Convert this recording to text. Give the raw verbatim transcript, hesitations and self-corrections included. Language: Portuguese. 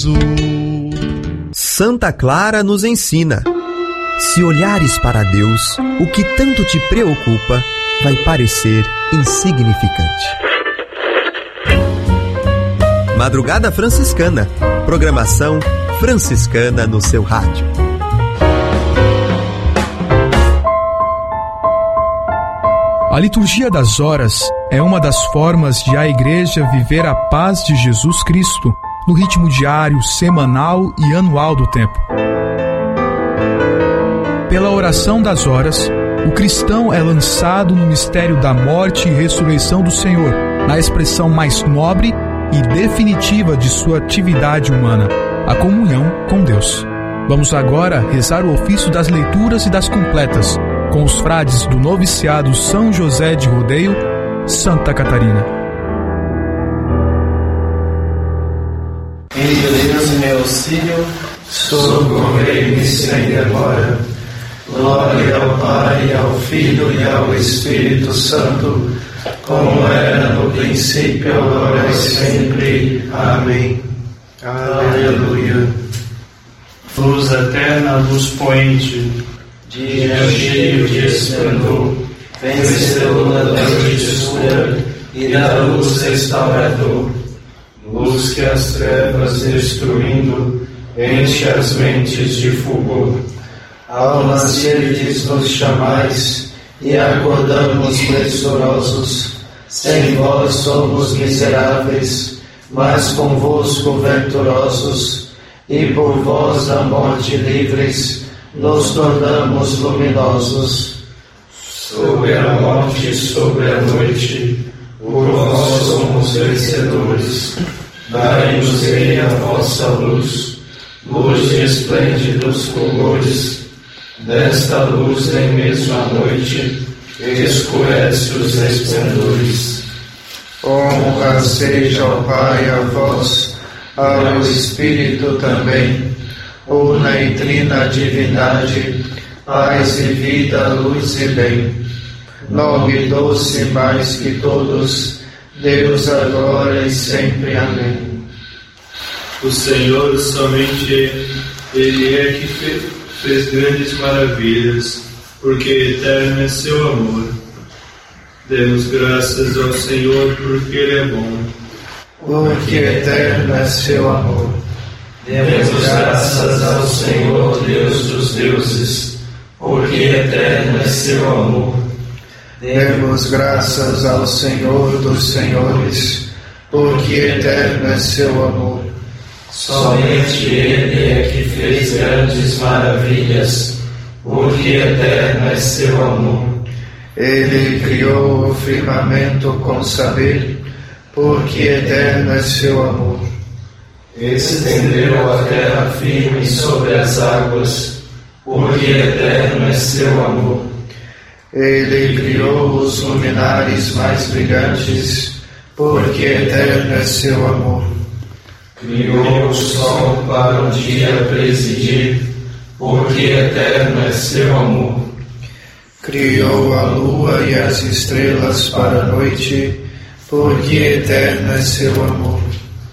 azul. Santa Clara nos ensina: se olhares para Deus, o que tanto te preocupa vai parecer insignificante. Madrugada Franciscana, programação franciscana no seu rádio. A liturgia das horas é uma das formas de a Igreja viver a paz de Jesus Cristo no ritmo diário, semanal e anual do tempo. Pela oração das horas, o cristão é lançado no mistério da morte e ressurreição do Senhor, na expressão mais nobre e definitiva de sua atividade humana, a comunhão com Deus. Vamos agora rezar o ofício das leituras e das completas, com os frades do noviciado São José de Rodeio, Santa Catarina. Em Deus meu auxílio, socorrei-me sem demora. Glória ao Pai, ao Filho e ao Espírito Santo, como era no princípio, agora e sempre. Amém. Aleluia. Luz eterna, luz poente, dia cheio de esplendor, vencedor da noite escura e da luz restaurador. Luz que as trevas destruindo, enche as mentes de fulgor. Ao nascerdes nos chamais, e acordamos preçorosos. Sem vós somos miseráveis, mas convosco venturosos, e por vós da morte livres, nos tornamos luminosos. Sobre a morte e sobre a noite, por vós somos vencedores. Dai-nos em a vossa luz, luz de esplêndidos fulgores. Desta luz nem mesmo a noite escurece os esplendores. Honra seja ao Pai, a vós, ao Espírito também, una e trina divindade, paz e vida, luz e bem. Nome doce mais que todos, Deus agora e sempre. Amém. o Senhor somente Ele é que fez, fez grandes maravilhas, porque eterno é seu amor. Demos graças ao Senhor, porque Ele é bom. Porque eterno é seu amor. Demos graças ao Senhor, Deus dos deuses, porque eterno é seu amor. Demos graças ao Senhor dos senhores, porque eterno é seu amor. Somente Ele é que fez grandes maravilhas, porque eterno é seu amor. Ele criou o firmamento com saber, porque eterno é seu amor. Estendeu a terra firme sobre as águas, porque eterno é seu amor. Ele criou os luminares mais brilhantes, porque eterno é seu amor. Criou o sol para um dia presidir, porque eterno é seu amor. Criou a lua e as estrelas para a noite, porque eterno é seu amor.